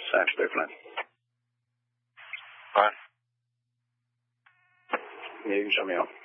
actually, Flynn. Fine. Yeah, you can shut me off.